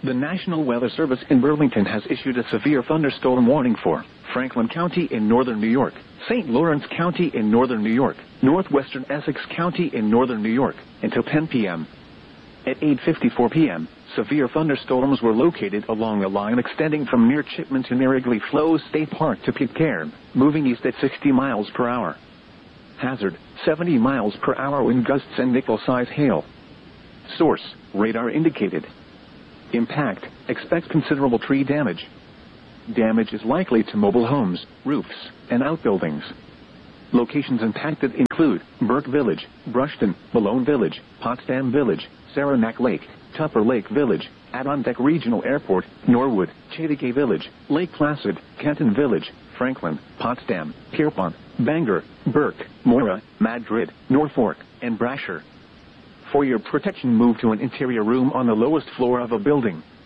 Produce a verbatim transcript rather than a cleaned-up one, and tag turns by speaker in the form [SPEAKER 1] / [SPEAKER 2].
[SPEAKER 1] The National Weather Service in Burlington has issued a severe thunderstorm warning for Franklin County in northern New York, Saint Lawrence County in northern New York, northwestern Essex County in northern New York, until ten p m At eight fifty-four p m, severe thunderstorms were located along the line extending from near Chipman to near Wrigley Flows State Park to Pitcairn, moving east at sixty miles per hour. Hazard, seventy miles per hour wind gusts and nickel-size hail. Source, radar indicated. Impact, expect considerable tree damage. Damage is likely to mobile homes, roofs, and outbuildings. Locations impacted include Burke Village, Brushton, Malone Village, Potsdam Village, Saranac Lake, Tupper Lake Village, Adirondack Regional Airport, Norwood, Chateauguay Village, Lake Placid, Kenton Village, Franklin, Potsdam, Pierpont, Bangor, Burke, Mora, Madrid, Norfolk, and Brasher. For your protection, move to an interior room on the lowest floor of a building.